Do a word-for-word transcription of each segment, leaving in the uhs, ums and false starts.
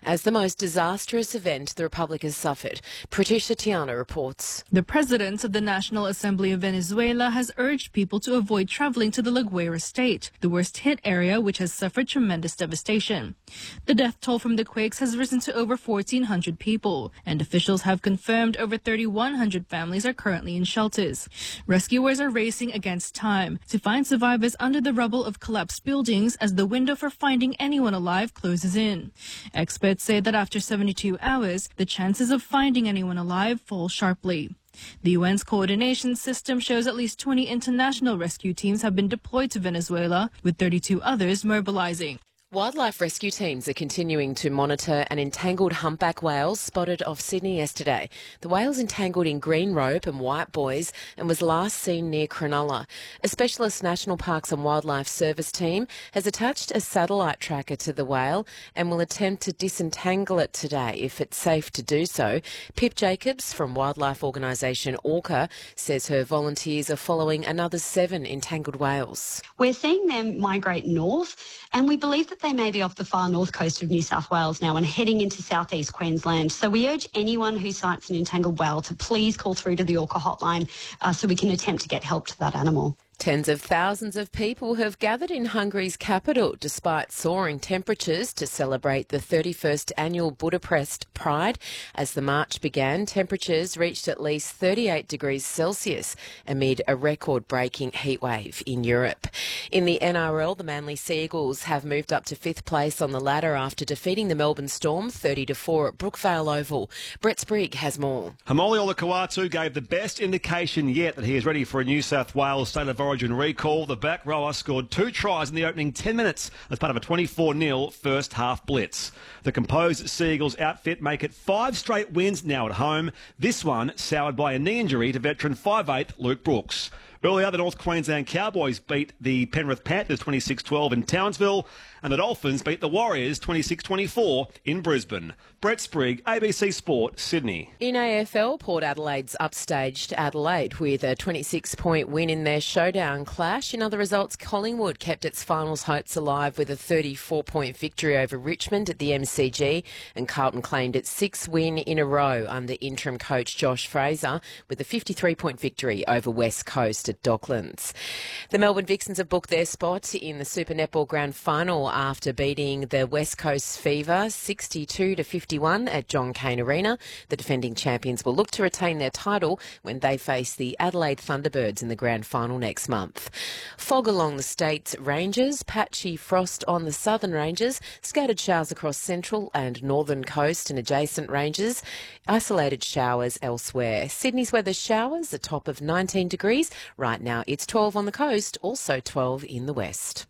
as the most disastrous event the Republic has suffered. Patricia Tiana reports. The president of the National Assembly of Venezuela has urged people to avoid traveling to the La Guaira state, the worst hit area which has suffered tremendous devastation. The death toll from the quakes has risen to over fourteen hundred people, and officials have confirmed over thirty-one hundred families are currently in shelters. Rescuers are racing against time to find survivors under the rubble of collapsed buildings as the window for finding anyone alive closes in. Experts say that after seventy-two hours, the chances of finding anyone alive fall sharply. The U N's coordination system shows at least twenty international rescue teams have been deployed to Venezuela, with thirty-two others mobilizing. Wildlife rescue teams are continuing to monitor an entangled humpback whale spotted off Sydney yesterday. The whale's entangled in green rope and white buoys and was last seen near Cronulla. A specialist National Parks and Wildlife Service team has attached a satellite tracker to the whale and will attempt to disentangle it today if it's safe to do so. Pip Jacobs from wildlife organisation Orca says her volunteers are following another seven entangled whales. We're seeing them migrate north, and we believe that they may be off the far north coast of New South Wales now and heading into southeast Queensland. So we urge anyone who sights an entangled whale to please call through to the Orca hotline uh, so we can attempt to get help to that animal. Tens of thousands of people have gathered in Hungary's capital despite soaring temperatures to celebrate the thirty-first annual Budapest Pride. As the march began, temperatures reached at least thirty-eight degrees Celsius amid a record-breaking heatwave in Europe. In the N R L, the Manly Seagulls have moved up to fifth place on the ladder after defeating the Melbourne Storm thirty to four at Brookvale Oval. Brett Sprigg has more. Hamoli Olakau'atu gave the best indication yet that he is ready for a New South Wales State of Origin recall. The back rower scored two tries in the opening ten minutes as part of a twenty-four nil first half blitz. The composed Seagulls outfit make it five straight wins now at home, this one soured by a knee injury to veteran five eight Luke Brooks. Earlier, the North Queensland Cowboys beat the Penrith Panthers twenty-six twelve in Townsville, and the Dolphins beat the Warriors twenty-six twenty-four in Brisbane. Brett Sprigg, A B C Sport, Sydney. In A F L, Port Adelaide's upstaged Adelaide with a twenty-six point win in their showdown clash. In other results, Collingwood kept its finals hopes alive with a thirty-four point victory over Richmond at the M C G, and Carlton claimed its sixth win in a row under interim coach Josh Fraser with a fifty-three point victory over West Coast at Docklands. The Melbourne Vixens have booked their spot in the Super Netball Grand Final after beating the West Coast Fever sixty-two to fifty-one at John Cain Arena. The defending champions will look to retain their title when they face the Adelaide Thunderbirds in the Grand Final next month. Fog along the state's ranges, patchy frost on the southern ranges, scattered showers across central and northern coast and adjacent ranges, isolated showers elsewhere. Sydney's weather showers, a top of nineteen degrees. Right now it's twelve on the coast, also twelve in the west.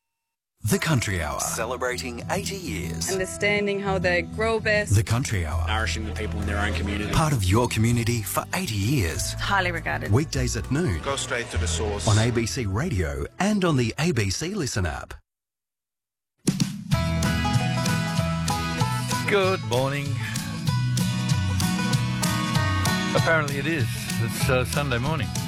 The Country Hour. Celebrating eighty years. Understanding how they grow best. The Country Hour. Nourishing the people in their own community. Part of your community for eighty years. Highly regarded. Weekdays at noon. Go straight to the source. On A B C Radio and on the A B C Listen app. Good morning. Apparently it is. It's uh, Sunday morning.